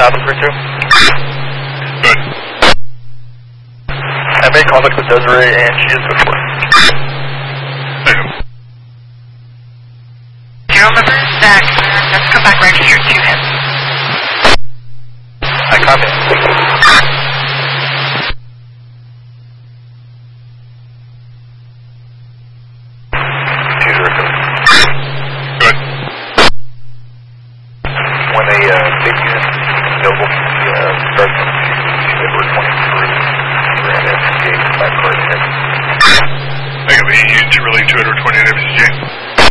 Alpha 32. Good. I made contact with Desiree and she is good for it. There you go. Zero members back. Let's come back register to him. I copy. Good. When a big unit is available, starts on Edward 23, we're at FCJ, back card ahead. Thank you. Unit to relay to Edward 28 FCJ.